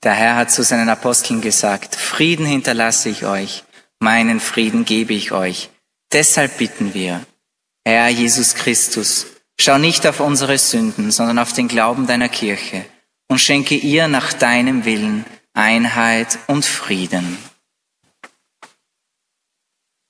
Der Herr hat zu seinen Aposteln gesagt, Frieden hinterlasse ich euch, meinen Frieden gebe ich euch. Deshalb bitten wir, Herr Jesus Christus, schau nicht auf unsere Sünden, sondern auf den Glauben deiner Kirche und schenke ihr nach deinem Willen Einheit und Frieden.